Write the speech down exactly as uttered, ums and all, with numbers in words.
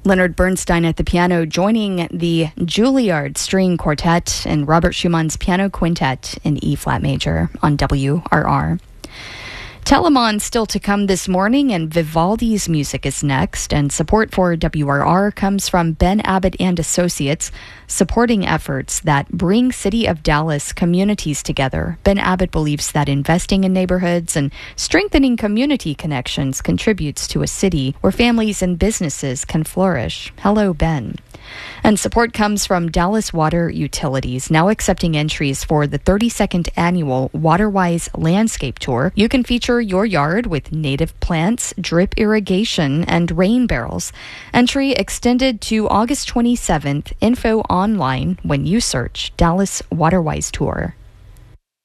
Leonard Bernstein at the piano, joining the Juilliard String Quartet and Robert Schumann's Piano Quintet in E-flat major on W R R. Telemann still to come this morning, and Vivaldi's music is next. And support for W R R comes from Ben Abbott and Associates, supporting efforts that bring City of Dallas communities together. Ben Abbott believes that investing in neighborhoods and strengthening community connections contributes to a city where families and businesses can flourish. Hello, Ben. And support comes from Dallas Water Utilities, now accepting entries for the thirty-second annual WaterWise Landscape Tour. You can feature your yard with native plants, drip irrigation, and rain barrels. Entry extended to August twenty-seventh. Info online when you search Dallas WaterWise Tour.